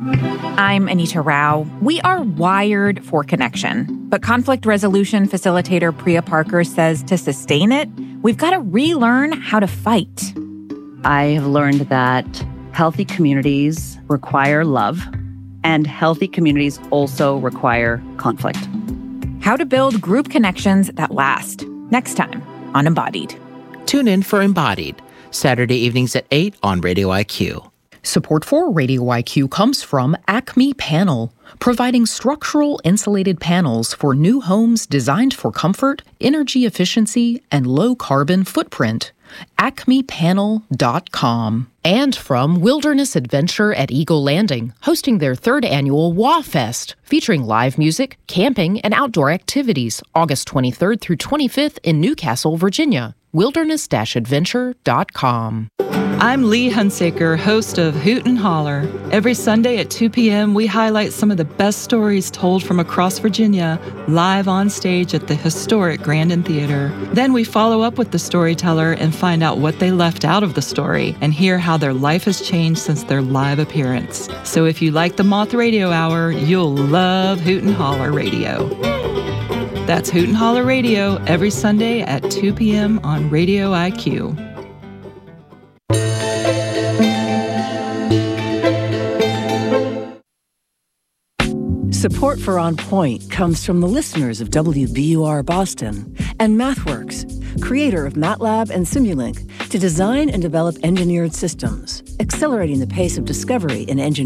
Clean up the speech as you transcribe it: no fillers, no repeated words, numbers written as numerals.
I'm Anita Rao. We are wired for connection, but conflict resolution facilitator Priya Parker says to sustain it, we've got to relearn how to fight. I have learned that healthy communities require love, and healthy communities also require conflict. How to build group connections that last. Next time on Embodied. Tune in for Embodied, Saturday evenings at 8 on Radio IQ. Support for Radio IQ comes from Acme Panel, providing structural insulated panels for new homes designed for comfort, energy efficiency, and low carbon footprint. acmepanel.com. And from Wilderness Adventure at Eagle Landing, hosting their 3rd annual WAFest, featuring live music, camping, and outdoor activities, August 23rd through 25th in Newcastle, Virginia. wilderness-adventure.com. I'm Lee Hunsaker, host of Hoot and Holler. Every Sunday at 2 p.m., we highlight some of the best stories told from across Virginia, live on stage at the historic Grandin Theater. Then we follow up with the storyteller and find out what they left out of the story and hear how their life has changed since their live appearance. So if you like the Moth Radio Hour, you'll love Hoot and Holler Radio. That's Hoot and Holler Radio every Sunday at 2 p.m. on Radio IQ. Support for On Point comes from the listeners of WBUR Boston and MathWorks, creator of MATLAB and Simulink, to design and develop engineered systems, accelerating the pace of discovery in engineering.